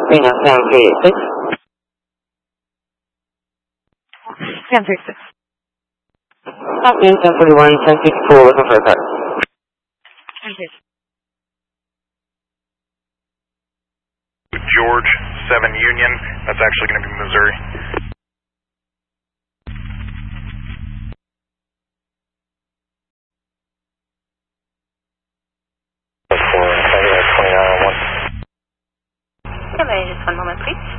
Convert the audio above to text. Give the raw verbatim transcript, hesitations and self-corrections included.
Reno seven three eight six. ten three six. Copy, ten forty-one, ten sixty-four, looking for a car. ten three six. George, seven Union, that's actually going to be Missouri. Okay, just one moment, please.